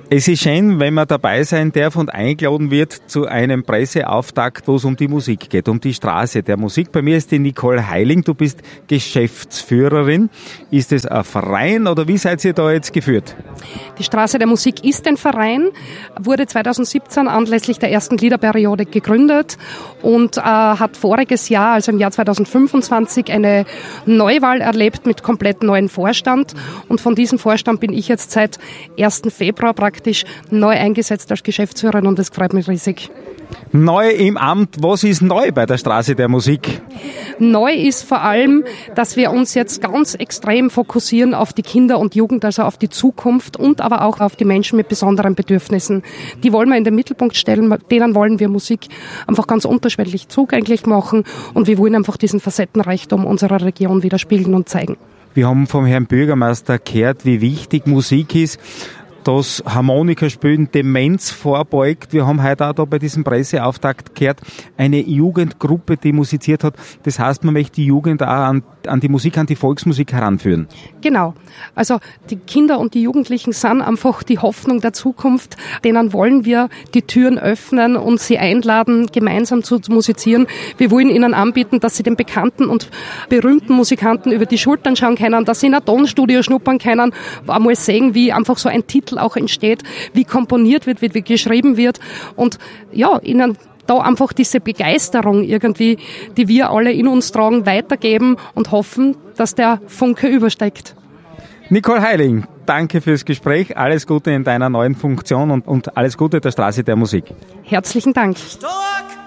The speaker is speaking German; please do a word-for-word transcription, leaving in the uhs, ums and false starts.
Es ist schön, wenn man dabei sein darf und eingeladen wird zu einem Presseauftakt, wo es um die Musik geht, um die Straße der Musik. Bei mir ist die Nicole Heiling, du bist Geschäftsführerin. Ist es ein Verein oder wie seid ihr da jetzt geführt? Die Straße der Musik ist ein Verein, wurde zweitausendsiebzehn anlässlich der ersten Gliederperiode gegründet und äh, hat voriges Jahr, also im Jahr zweitausendfünfundzwanzig, eine Neuwahl erlebt mit komplett neuen Vorstand. Und von diesem Vorstand bin ich jetzt seit ersten Februar praktisch neu eingesetzt als Geschäftsführerin und das freut mich riesig. Neu im Amt, was ist neu bei der Straße der Musik? Neu ist vor allem, dass wir uns jetzt ganz extrem fokussieren auf die Kinder und Jugend, also auf die Zukunft und aber auch auf die Menschen mit besonderen Bedürfnissen. Die wollen wir in den Mittelpunkt stellen, denen wollen wir Musik einfach ganz unterschwellig zugänglich machen und wir wollen einfach diesen Facettenreichtum unserer Region widerspiegeln und zeigen. Wir haben vom Herrn Bürgermeister gehört, wie wichtig Musik ist, dass Harmonikaspielen Demenz vorbeugt. Wir haben heute auch da bei diesem Presseauftakt gehört, eine Jugendgruppe, die musiziert hat. Das heißt, man möchte die Jugend auch an, an die Musik, an die Volksmusik heranführen. Genau. Also die Kinder und die Jugendlichen sind einfach die Hoffnung der Zukunft. Denen wollen wir die Türen öffnen und sie einladen, gemeinsam zu musizieren. Wir wollen ihnen anbieten, dass sie den bekannten und berühmten Musikanten über die Schultern schauen können, dass sie in ein Tonstudio schnuppern können, einmal sehen, wie einfach so ein Titel auch entsteht, wie komponiert wird, wie, wie geschrieben wird und ja, ihnen da einfach diese Begeisterung irgendwie, die wir alle in uns tragen, weitergeben und hoffen, dass der Funke übersteigt. Nicole Heiling, danke fürs Gespräch, alles Gute in deiner neuen Funktion und, und alles Gute der Straße der Musik. Herzlichen Dank. Stark!